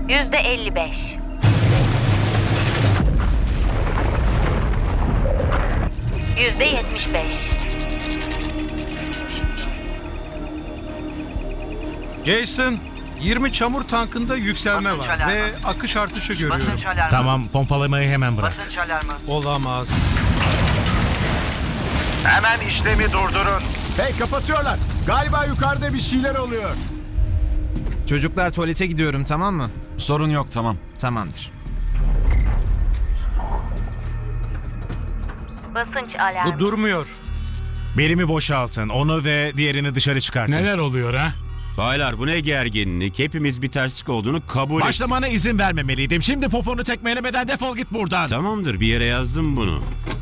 %55. %75. Jason, 20 çamur tankında yükselme Basınç var alarmı. ve akış artışı görüyorum. Basınç alarmı. Tamam, pompalamayı hemen bırak. Basınç alarmı. Olamaz. Hemen işlemi durdurun. Hey, kapatıyorlar. Galiba yukarıda bir şeyler oluyor. Çocuklar, tuvalete gidiyorum, tamam mı? Sorun yok, tamam. Tamamdır. Basınç alarmı. Bu durmuyor. Birimi boşaltın, onu ve diğerini dışarı çıkartın. Neler oluyor ha? Baylar bu ne gerginlik? Hepimiz bir terslik olduğunu kabul ettik. Başlamana izin vermemeliydim. Şimdi poponu tekmelemeden defol git buradan. Tamamdır, bir yere yazdım bunu.